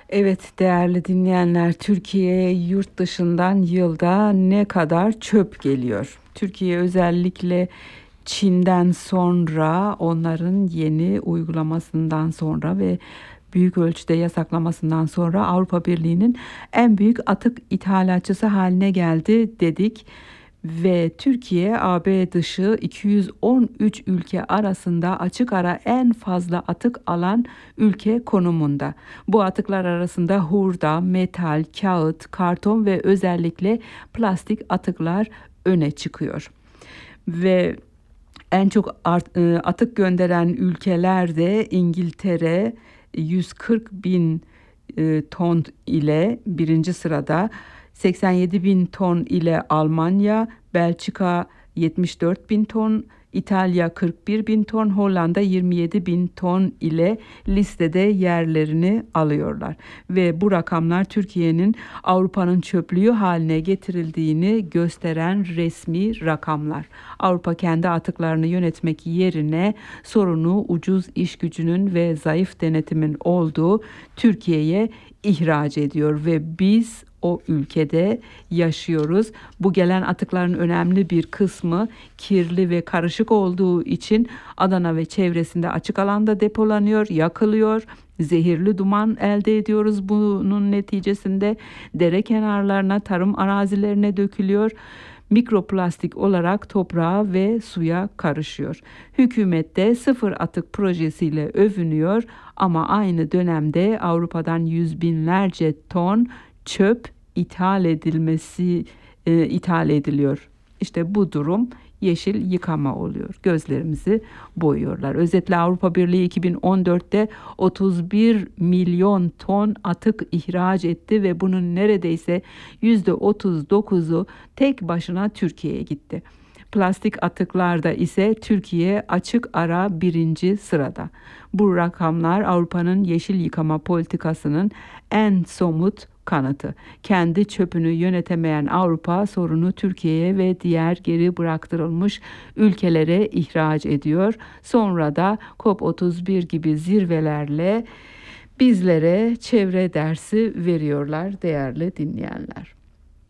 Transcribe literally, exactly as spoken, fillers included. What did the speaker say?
Evet değerli dinleyenler, Türkiye'ye yurt dışından yılda ne kadar çöp geliyor? Türkiye özellikle Çin'den sonra, onların yeni uygulamasından sonra ve büyük ölçüde yasaklamasından sonra Avrupa Birliği'nin en büyük atık ithalatçısı haline geldi dedik. Ve Türkiye A B dışı iki yüz on üç ülke arasında açık ara en fazla atık alan ülke konumunda. Bu atıklar arasında hurda, metal, kağıt, karton ve özellikle plastik atıklar öne çıkıyor. Ve en çok art- e, atık gönderen ülkeler de İngiltere yüz kırk bin e, ton ile birinci sırada, seksen yedi bin ton ile Almanya, Belçika yetmiş dört bin ton, İtalya kırk bir bin ton, Hollanda yirmi yedi bin ton ile listede yerlerini alıyorlar. Ve bu rakamlar Türkiye'nin Avrupa'nın çöplüğü haline getirildiğini gösteren resmi rakamlar. Avrupa kendi atıklarını yönetmek yerine sorunu ucuz iş gücünün ve zayıf denetimin olduğu Türkiye'ye ihraç ediyor ve biz o ülkede yaşıyoruz. Bu gelen atıkların önemli bir kısmı kirli ve karışık olduğu için Adana ve çevresinde açık alanda depolanıyor, yakılıyor. Zehirli duman elde ediyoruz. Bunun neticesinde dere kenarlarına, tarım arazilerine dökülüyor. Mikroplastik olarak toprağa ve suya karışıyor. Hükümet de sıfır atık projesiyle övünüyor ama aynı dönemde Avrupa'dan yüz binlerce ton çöp ithal edilmesi e, ithal ediliyor. İşte bu durum yeşil yıkama oluyor. Gözlerimizi boyuyorlar. Özetle Avrupa Birliği iki bin on dörtte otuz bir milyon ton atık ihraç etti ve bunun neredeyse yüzde otuz dokuzu tek başına Türkiye'ye gitti. Plastik atıklarda ise Türkiye açık ara birinci sırada. Bu rakamlar Avrupa'nın yeşil yıkama politikasının en somut kanıtı. Kendi çöpünü yönetemeyen Avrupa sorunu Türkiye'ye ve diğer geri bıraktırılmış ülkelere ihraç ediyor. Sonra da COP otuz bir gibi zirvelerle bizlere çevre dersi veriyorlar değerli dinleyenler.